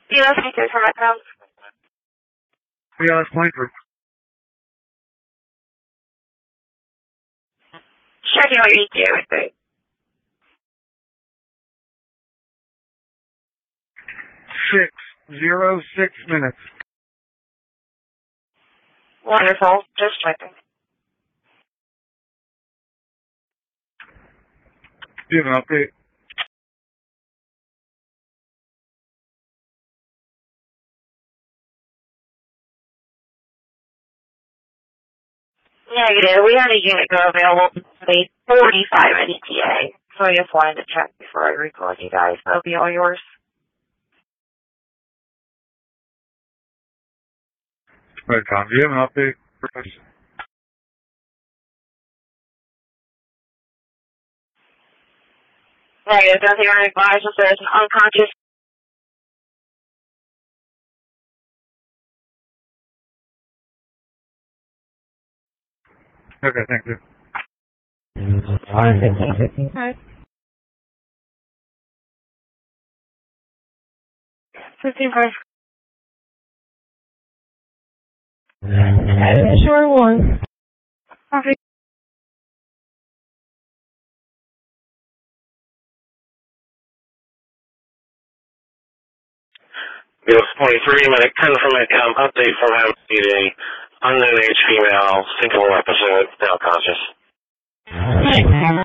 BLS 23 for Metro. BLS 23. Checking out your ETA with me. 6:06 minutes. Wonderful. Just checking. Do you have an update? Negative. We had a unit go available for the 45 at ETA. So I just wanted to check before I recall you guys. That'll be all yours. Right, Tom. Do you have an update for us? Negative. Nothing on advised if there's an unconscious. Okay, thank you. Alright. 15-5. Sure one. Copy. BLS 23, minute 10 from it, update from MCD. Unknown age female, single episode, now conscious.